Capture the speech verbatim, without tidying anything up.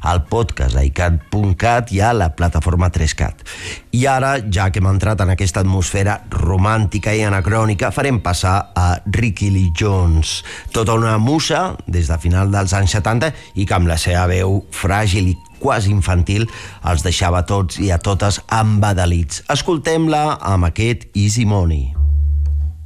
al podcast a icat punt cat i a la plataforma tres cat. I ara, ja que hem entrat en aquesta atmosfera romàntica i anacrònica, farem passar a Rickie Lee Jones, tota una musa des de final dels anys setanta i que amb la seva veu fràgil i quasi infantil els deixava tots i a totes embadalits. Escoltem-la amb aquest Easy Money.